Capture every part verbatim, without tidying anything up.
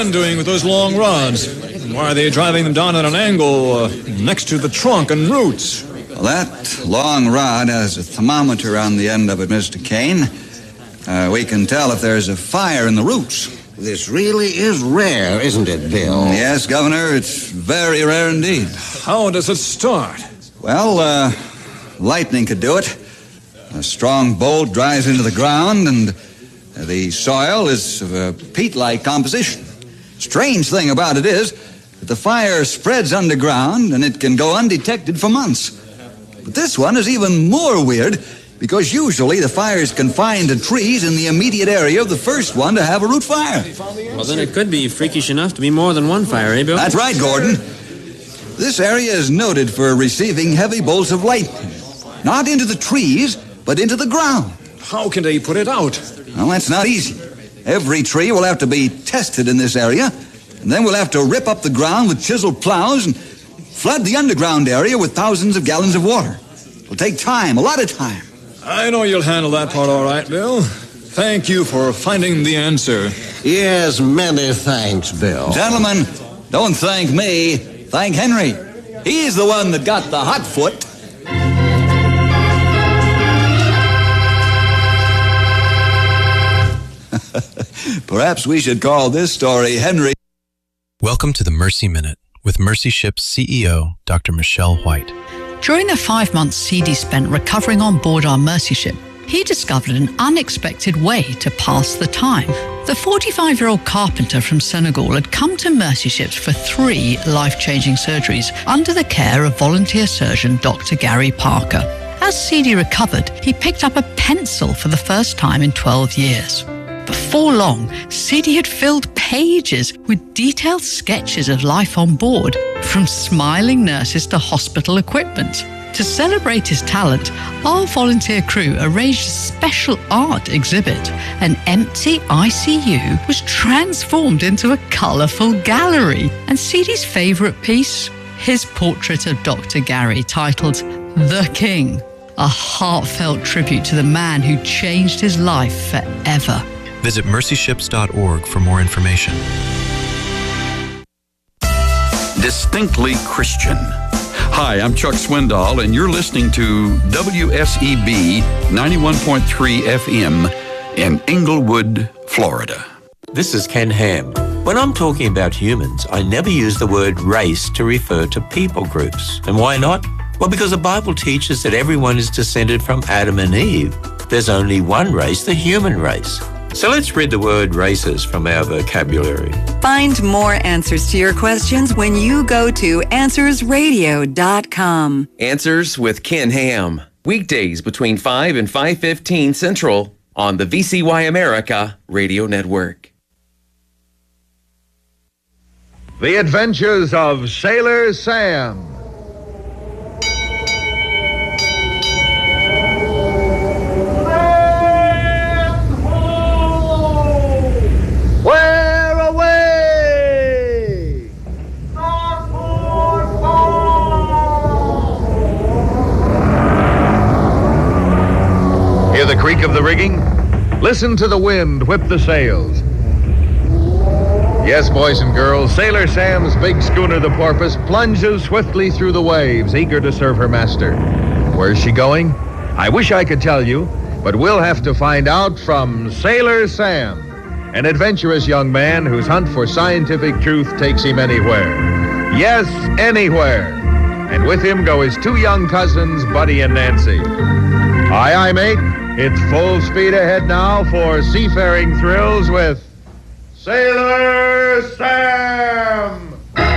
men doing with those long rods? Why are they driving them down at an angle uh, next to the trunk and roots? Well, that long rod has a thermometer on the end of it, Mister Kane. Uh, we can tell if there's a fire in the roots. This really is rare, isn't it, Bill? Yes, Governor, it's very rare indeed. How does it start? Well, uh, lightning could do it. A strong bolt drives into the ground, and the soil is of a peat-like composition. Strange thing about it is that the fire spreads underground, and it can go undetected for months. But this one is even more weird, because usually the fire is confined to trees in the immediate area of the first one to have a root fire. Well, then it could be freakish enough to be more than one fire, eh, Bill? That's right, Gordon. This area is noted for receiving heavy bolts of lightning. Not into the trees, but into the ground. How can they put it out? Well, that's not easy. Every tree will have to be tested in this area, and then we'll have to rip up the ground with chiseled plows and flood the underground area with thousands of gallons of water. It'll take time, a lot of time. I know you'll handle that part all right, Bill. Thank you for finding the answer. Yes, many thanks, Bill. Gentlemen, don't thank me. Thank Henry. He's the one that got the hot foot. Perhaps we should call this story Henry. Welcome to the Mercy Minute with Mercy Ship's C E O, Doctor Michelle White. During the five months Sidi spent recovering on board our Mercy Ship, he discovered an unexpected way to pass the time. The forty-five-year-old carpenter from Senegal had come to Mercy Ships for three life-changing surgeries under the care of volunteer surgeon Doctor Gary Parker. As Sidi recovered, he picked up a pencil for the first time in twelve years. Before long, Sidi had filled pages with detailed sketches of life on board, from smiling nurses to hospital equipment. To celebrate his talent, our volunteer crew arranged a special art exhibit. An empty I C U was transformed into a colourful gallery. And Sidi's favourite piece? His portrait of Doctor Gary, titled The King, a heartfelt tribute to the man who changed his life forever. Visit mercy ships dot org for more information. Distinctly Christian. Hi, I'm Chuck Swindoll, and you're listening to W S E B ninety-one point three F M in Englewood, Florida. This is Ken Ham. When I'm talking about humans, I never use the word race to refer to people groups. And why not? Well, because the Bible teaches that everyone is descended from Adam and Eve. There's only one race, the human race. So let's rid the word races from our vocabulary. Find more answers to your questions when you go to answers radio dot com. Answers with Ken Ham. Weekdays between five and five fifteen Central on the V C Y America Radio Network. The Adventures of Sailor Sam. Hear the creak of the rigging? Listen to the wind whip the sails. Yes, boys and girls, Sailor Sam's big schooner, the Porpoise, plunges swiftly through the waves, eager to serve her master. Where's she going? I wish I could tell you, but we'll have to find out from Sailor Sam, an adventurous young man whose hunt for scientific truth takes him anywhere. Yes, anywhere. And with him go his two young cousins, Buddy and Nancy. Aye, aye, mate. It's full speed ahead now for seafaring thrills with Sailor Sam!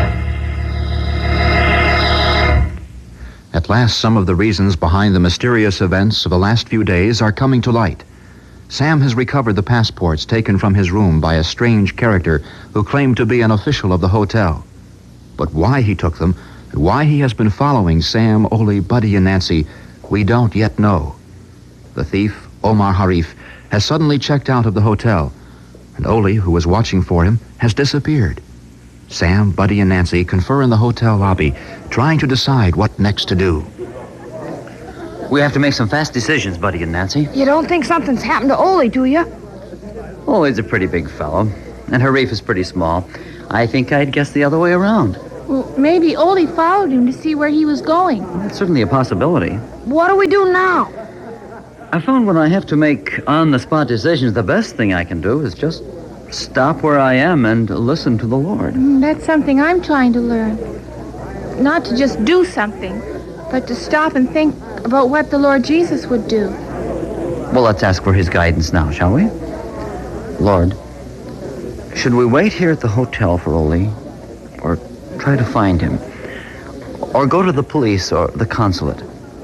At last, some of the reasons behind the mysterious events of the last few days are coming to light. Sam has recovered the passports taken from his room by a strange character who claimed to be an official of the hotel. But why he took them, and why he has been following Sam, Ole, Buddy, and Nancy, we don't yet know. The thief, Omar Harif, has suddenly checked out of the hotel, and Ole, who was watching for him, has disappeared. Sam, Buddy, and Nancy confer in the hotel lobby, trying to decide what next to do. We have to make some fast decisions, Buddy and Nancy. You don't think something's happened to Ole, do you? Ole's a pretty big fellow. And her reef is pretty small. I think I'd guess the other way around. Well, maybe Ole followed him to see where he was going. That's certainly a possibility. What do we do now? I found when I have to make on-the-spot decisions, the best thing I can do is just stop where I am and listen to the Lord. Mm, that's something I'm trying to learn. Not to just do something, but to stop and think about what the Lord Jesus would do. Well, let's ask for his guidance now, shall we? Lord, should we wait here at the hotel for Ole, or try to find him, or go to the police or the consulate?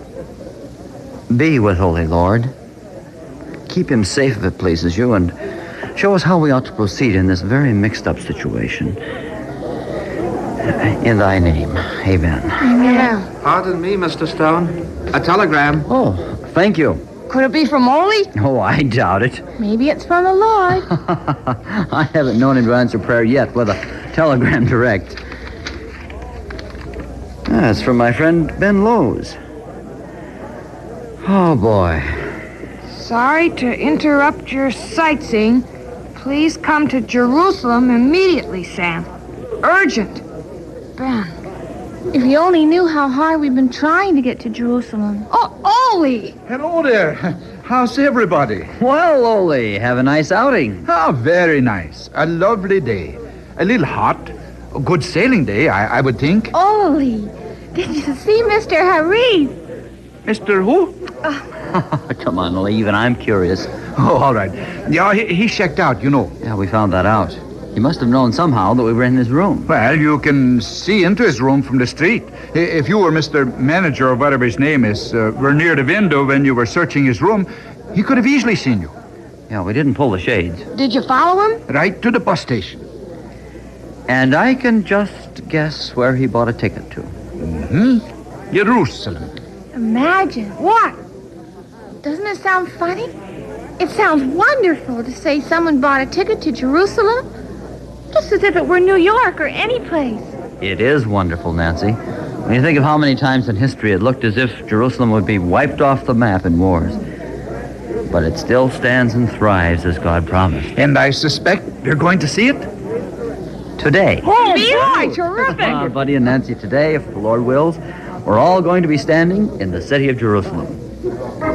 Be with Ole, Lord. Keep him safe if it pleases you, and show us how we ought to proceed in this very mixed-up situation. In thy name, amen. Amen. Pardon me, Mister Stone. A telegram. Oh, thank you. Could it be from Ole? Oh, I doubt it. Maybe it's from the Lord. I haven't known him to answer prayer yet with a telegram direct. Ah, it's from my friend Ben Lowes. Oh, boy. Sorry to interrupt your sightseeing. Please come to Jerusalem immediately, Sam. Urgent. Ben. If you only knew how hard we've been trying to get to Jerusalem. Oh, Ole! Hello there. How's everybody? Well, Ole, have a nice outing. Oh, very nice. A lovely day. A little hot. A good sailing day, I, I would think. Ole, did you see Mister Harif? Mister who? Come on, Ole, even I'm curious. Oh, all right. Yeah, he, he checked out, you know. Yeah, we found that out. He must have known somehow that we were in his room. Well, you can see into his room from the street. I- If you were Mister Manager or whatever his name is, uh, were near the window when you were searching his room, he could have easily seen you. Yeah, we didn't pull the shades. Did you follow him? Right to the bus station. And I can just guess where he bought a ticket to. Mm-hmm. Jerusalem. Imagine. What? Doesn't it sound funny? It sounds wonderful to say someone bought a ticket to Jerusalem. Just as if it were New York or any place. It is wonderful, Nancy. When you think of how many times in history it looked as if Jerusalem would be wiped off the map in wars. But it still stands and thrives as God promised. And I suspect you're going to see it? Today. Oh, boy, terrific. Uh, Buddy and Nancy, today, if the Lord wills, we're all going to be standing in the city of Jerusalem.